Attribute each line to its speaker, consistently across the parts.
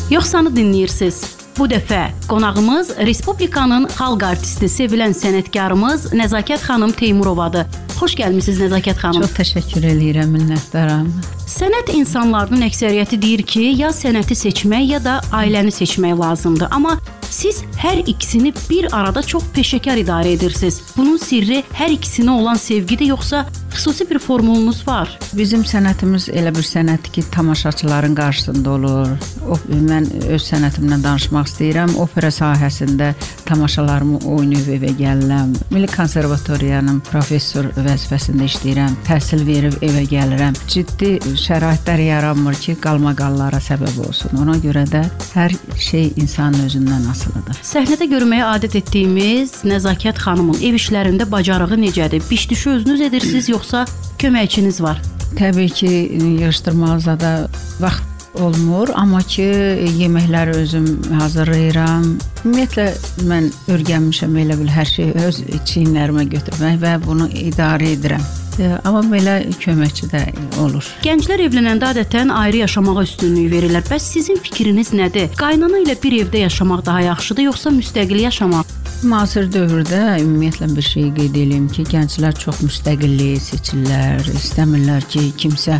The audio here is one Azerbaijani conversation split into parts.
Speaker 1: Yoxsanı dinləyirsiniz. Bu dəfə qonağımız Respublikanın xalq artisti, sevilən sənətkarımız Nəzakət xanım Teymurovadır. Xoş gəlmisiniz Nəzakət xanım.
Speaker 2: Çox təşəkkür edirəm, minnətdaram.
Speaker 1: Sənət insanlarının əksəriyyəti deyir ki, ya sənəti seçmək, ya da ailəni seçmək lazımdır. Amma siz hər ikisini bir arada çox peşəkar idarə edirsiniz. Bunun sirri hər ikisinə olan sevgidir, yoxsa xüsusi bir formulunuz var?
Speaker 2: Bizim sənətimiz elə bir sənətdir ki, tamaşaçıların qarşısında olur. Mən öz sənətimdən danışmaq istəyirəm. Opera sahəsində tamaşalarımı oynayıb evə gəlirəm. Milli Konservatoriyanın professor vəzifəsində işləyirəm. Təhsil verib evə gəlirəm. Ciddi şəraitlər yaranmır ki, qalmaqallara səbəb olsun. Ona görə də hər şey insanın özündən asılıdır.
Speaker 1: Səhnədə görməyə adət etdiyimiz Nəzakət xanımın ev işlərində bacarığı necədir? Biş-düşü özünüz edirsiniz, yoxsa köməkçiniz var?
Speaker 2: Təbii ki, yığışdırmağa da vaxt olmur, amma ki, yeməkləri özüm hazırlayıram. Ümumiyyətlə, mən öyrənmişəm elə bil hər şeyi öz çiyinlərimə götürmək və bunu idarə edirəm. Amma belə köməkçi də olur.
Speaker 1: Gənclər evlənəndə adətən ayrı yaşamağa üstünlük verirlər. Bəs sizin fikriniz nədir? Qaynana ilə bir evdə yaşamaq daha yaxşıdır, yoxsa müstəqil yaşamaq?
Speaker 2: Müasir dövrdə ümumiyyətlə bir şey qeyd edeyim ki, gənclər çox müstəqilliyi seçirlər, istəmirlər ki, kimsə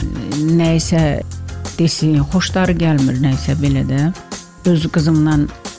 Speaker 2: nəyisə desin, xoşları gəlmir nəyisə belə də. Öz qızımla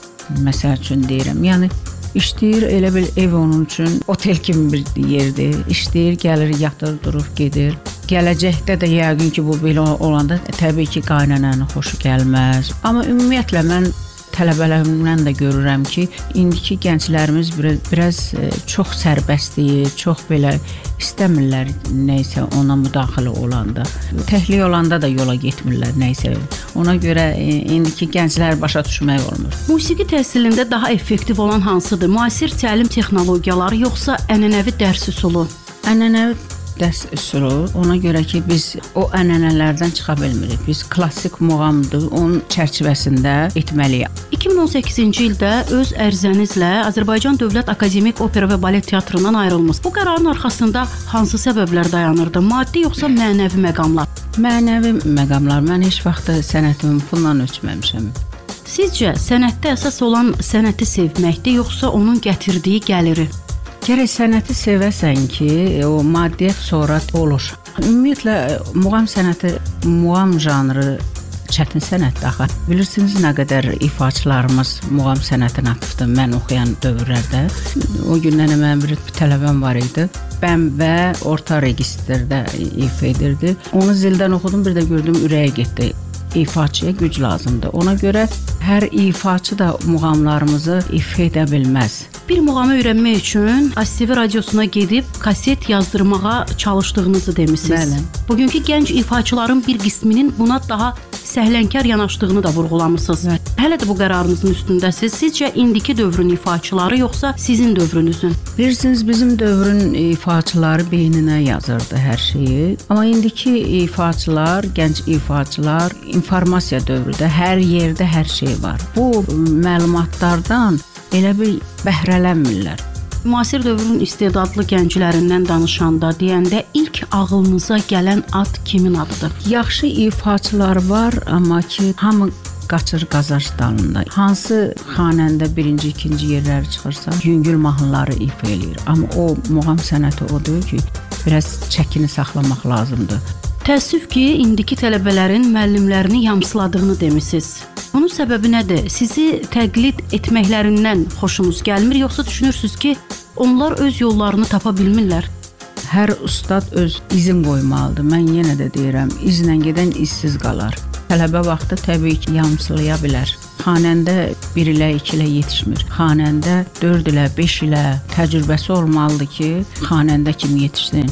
Speaker 2: məsəl üçün deyirəm. Yəni işləyir, elə bil ev onun üçün otel kimi bir yerdir. İşləyir, gəlir, yatır, durub gedir. Gələcəkdə də yəqin ki, bu belə olanda təbii ki, qaynananın xoşu gəlməz. Amma ümumiyyətlə mən tələbələrimdən də görürəm ki, indiki gənclərimiz biraz çox sərbəstliyi, çox belə istəmirlər nəyisə ona müdaxilə olanda. Təhliyə olanda da yola getmirlər nəyisə. Ona görə indiki gənclər başa düşmək olmur.
Speaker 1: Musiqi təhsilində daha effektiv olan hansıdır? Müasir təlim texnologiyaları, yoxsa ənənəvi dərs üsulu?
Speaker 2: Ənənəvi dərs üsulu, ona görə ki, biz o ənənələrdən çıxa bilmirik. Biz klassik muğamdır, onun çərçivəsində etməliyik.
Speaker 1: 2018-ci ildə öz ərizənizlə Azərbaycan Dövlət Akademik Opera və Balet Teatrından ayrılmısınız. Bu qərarın arxasında hansı səbəblər dayanırdı? Maddi yoxsa mənəvi məqamlar?
Speaker 2: Mənəvi məqamlar. Mən heç vaxt sənətimi pulla ölçməmişəm.
Speaker 1: Sizcə sənətdə əsas olan sənəti sevməkdir, yoxsa onun gətirdiyi gəliri?
Speaker 2: Gərək sənəti sevəsən ki, o maddiyyət sonra olur. Ümumiyyətlə, muğam sənəti, muğam janrı çətin sənətdir axı. Bilirsiniz nə qədər ifaçılarımız muğam sənətinə atıfdır mən oxuyan dövrlərdə. O gündən mənim bir tələbəm var idi. Bəm və orta registrdə ifa edirdi. Onu zildən oxudum, bir də gördüm ürəyə getdi. İfaçıya güc lazımdır. Ona görə hər ifaçı da muğamlarımızı ifa edə bilməz.
Speaker 1: Bir muğamı öyrənmək üçün ASTV radiosuna gedib kaset yazdırmağa çalışdığınızı demisiniz.
Speaker 2: Bəli.
Speaker 1: Bugünkü gənc ifaçıların bir qisminin buna daha səhlənkar yanaşdığını da vurğulamısınız.
Speaker 2: Evet.
Speaker 1: Hələ də bu qərarınızın üstündəsiz. Sizcə indiki dövrün ifaçıları, yoxsa sizin dövrünüzün?
Speaker 2: Bilirsiniz, bizim dövrün ifaçıları beyninə yazırdı hər şeyi. Amma indiki ifaçılar, gənc ifaçılar informasiya dövründə hər yerdə hər şey var. Bu məlumatlardan elə bir bəhrələnmirlər.
Speaker 1: Müasir dövrün istedadlı gənclərindən danışanda, deyəndə ilk ağlınıza gələn ad kimin adıdır?
Speaker 2: Yaxşı ifaçılar var, amma ki, hamı qaçır qazaş dalında. Hansı xanəndə birinci, ikinci yerləri çıxırsa, yüngül mahnıları ifa eləyir. Amma o muğam sənəti odur ki, biraz çəkini saxlamaq lazımdır.
Speaker 1: Təəssüf ki, indiki tələbələrin müəllimlərini yamsıladığını demisiniz. Bunun səbəbi nədir? Sizi təqlid etməklərindən xoşunuz gəlmir, yoxsa düşünürsünüz ki, onlar öz yollarını tapa bilmirlər?
Speaker 2: Hər ustad öz izin qoymalıdır. Mən yenə də deyirəm, izlə gedən izsiz qalar. Tələbə vaxtı təbii ki, yamsılaya bilər. Xanəndə 1 ilə 2 ilə yetişmir. Xanəndə 4 ilə 5 ilə təcrübəsi olmalıdır ki, xanəndə kimi yetişsin.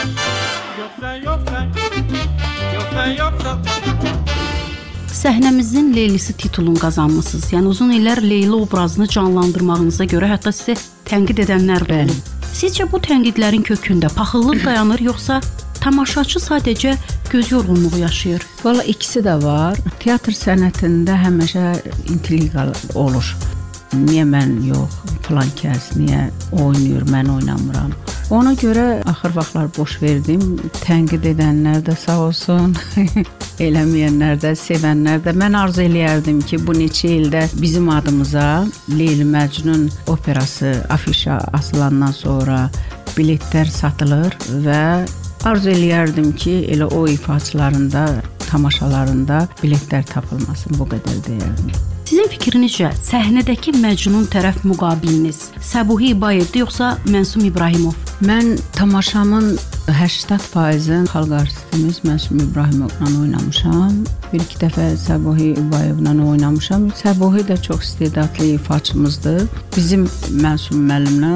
Speaker 1: Səhnəmizin Leylisi titulunu qazanmısınız. Yəni uzun illər Leyli obrazını canlandırmağınıza görə hətta sizə tənqid edənlər də olub. Sizcə bu tənqidlərin kökündə paxıllıq dayanır, yoxsa tamaşaçı sadəcə göz yorğunluğu yaşayır?
Speaker 2: Valla ikisi də var. Teatr sənətində həmişə intriqa olur. Niyə mən yox, filan kəs, niyə oynayır, mən oynamıram? Ona görə axır vaxtlar boş verdim. Tənqid edənlər də sağ olsun, eləməyənlər də, sevənlər də. Mən arzu eləyərdim ki, bu neçə ildə bizim adımıza Leyli Məcnun operası afişa asılandan sonra biletlər satılır və arzu eləyərdim ki, elə o ifaçılarında, tamaşalarında biletlər tapılmasın, bu qədər deyərdim.
Speaker 1: Sizin fikrinizcə səhnədəki Məcnun tərəf müqabiliniz Səbuhi İbayevdir yoxsa Mənsum İbrahimov?
Speaker 2: Mən tamaşamın 80%-ni xalq artistimiz Mənsum İbrahimovla oynamışam. Bir-iki dəfə Səbuhi İbayevlə oynamışam. Səbuhi də çox istedadlı ifaçımızdır. Bizim Mənsum müəllimlə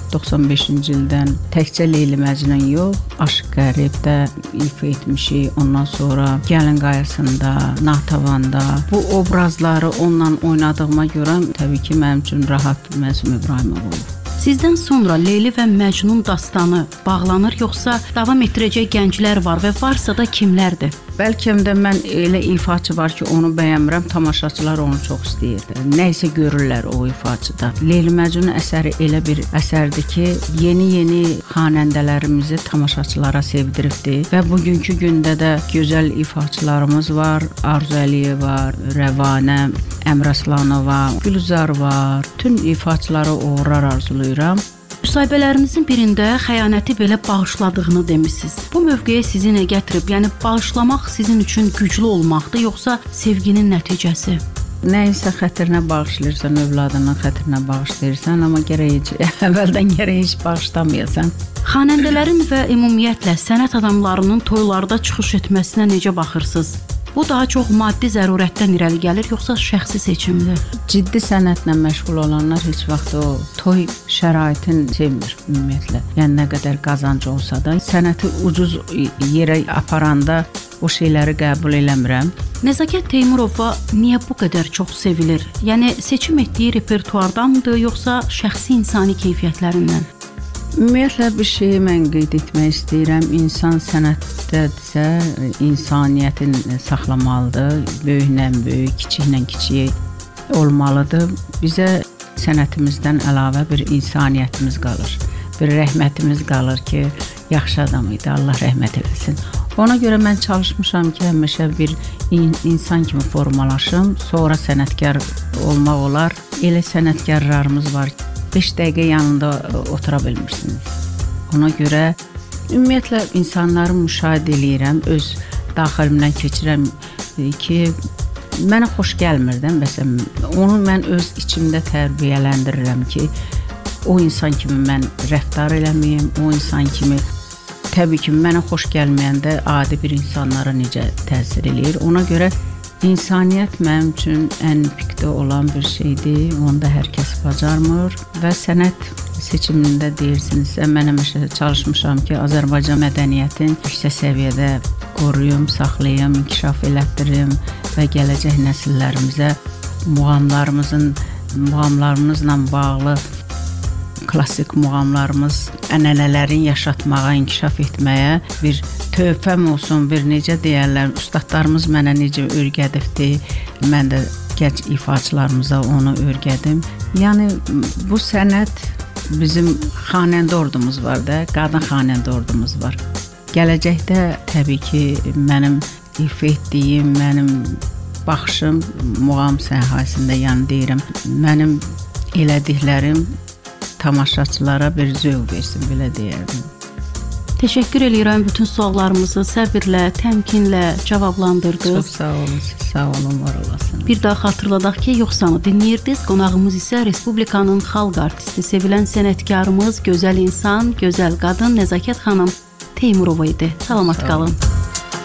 Speaker 2: 95-ci ildən təkcə Leyli Məcnun yox, Aşıq Qəribdə ifa etmişik. Ondan sonra Gəlin Qayasında, Natavanda bu obrazları onunla oynadığıma görə təbii ki, mənim üçün rahat Mənsum İbrahimov oldu.
Speaker 1: Sizdən sonra Leyli və Məcnun dastanı bağlanır yoxsa davam etdirəcək gənclər var və varsa da kimlərdir?
Speaker 2: Bəlkə də mən elə ifaçı var ki, onu bəyənmirəm, tamaşaçılar onu çox istəyirlər. Nə isə görürlər o ifaçıda. Leyli Məcnun əsəri elə bir əsərdir ki, yeni xanəndələrimizi tamaşaçılara sevdiribdi və bugünkü gündə də gözəl ifaçılarımız var. Arzu Əliyev var, Rəvanə, Əmraslanova, Gülzar var. Bütün ifaçıları uğurlar arzulayıram.
Speaker 1: Müsahibələrinizin birində xəyanəti belə bağışladığını demisiniz. Bu mövqeyə sizi nə gətirib? Yəni bağışlamaq sizin üçün güclü olmaqdır, yoxsa sevginin nəticəsi?
Speaker 2: Nəyisə xətrinə bağışlayırsan, övladının xətrinə bağışlayırsan, amma əvvəldən gərək heç bağışlamayasan.
Speaker 1: Xanəndələrin və ümumiyyətlə sənət adamlarının toylarda çıxış etməsinə necə baxırsınız? Bu daha çox maddi zərurətdən irəli gəlir, yoxsa şəxsi seçimdir?
Speaker 2: Ciddi sənətlə məşğul olanlar heç vaxt o toy şəraitin sevmir ümumiyyətlə. Yəni nə qədər qazancı olsa da, sənəti ucuz yerə aparanda o şeyləri qəbul eləmirəm.
Speaker 1: Nəzakət Teymurova niyə bu qədər çox sevilir? Yəni seçim etdiyi repertuardanmıdır, yoxsa şəxsi insani keyfiyyətlərindən?
Speaker 2: Ümumiyyətlə bir şeyi mən qeyd etmək istəyirəm. İnsan sənətdədirsə, insaniyyətini saxlamalıdır. Böyüklə böyük, kiçiklə kiçik olmalıdır. Bizə sənətimizdən əlavə bir insaniyyətimiz qalır. Bir rəhmətimiz qalır ki, yaxşı adam idi, Allah rəhmət eləsin. Ona görə mən çalışmışam ki, həmişə bir insan kimi formalaşım, sonra sənətkar olmaq olar. Elə sənətkarlarımız var ki, 5 dəqiqə yanında otura bilmirsiniz. Ona görə ümumiyyətlə insanları müşahidə eləyirəm, öz daxilimdən keçirəm ki, mənə xoş gəlmir də, məsələn, onu mən öz içimdə tərbiyələndirirəm ki, o insan kimi mən rəftar eləməyim, o insan kimi təbii ki, mənə xoş gəlməyəndə adi bir insanlara necə təsir eləyir. Ona görə İnsaniyyət mənim üçün ən pikdə olan bir şeydir. Onu da hər kəs bacarmır və sənət seçimində deyirsinizsə, mən həmişə çalışmışam ki, Azərbaycan mədəniyyətini yüksək səviyyədə qoruyum, saxlayım, inkişaf elətdirim və gələcək nəsillərimizə muğamlarımızla bağlı klassik muğamlarımız, ənənələrin yaşatmağa, inkişaf etməyə bir töhfəm olsun, bir necə deyərlər, ustadlarımız mənə necə öyrədibdi, mən də gənc ifaçılarımıza onu öyrədim. Yəni bu sənət bizim xanəndə ordumuz var da, qadın xanəndə ordumuz var. Gələcəkdə təbii ki, mənim ifa etdiyim, mənim baxışım muğam sahəsində, yəni deyirəm, mənim elədiklərim tamaşaçılara bir zövq versin, belə deyərdim.
Speaker 1: Təşəkkür edirəm, bütün suallarımızı səbirlə, təmkinlə cavablandırdınız.
Speaker 2: Çox sağ olun, sağ olun, var olasın.
Speaker 1: Bir daha xatırladaq ki, yoxsanı dinləyirdiniz. Qonağımız isə Respublikanın xalq artisti, sevilən sənətkarımız, gözəl insan, gözəl qadın Nəzakət xanım Teymurova idi. Salamat qalın.